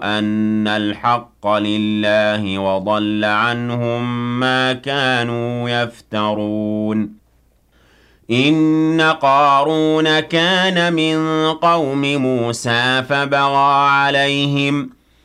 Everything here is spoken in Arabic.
أَنَّ الْحَقَّ لِلَّهِ وَضَلَّ عَنْهُم مَّا كَانُوا يَفْتَرُونَ إِنَّ قَارُونَ كَانَ مِن قَوْمِ مُوسَىٰ فَبَغَىٰ عَلَيْهِمْ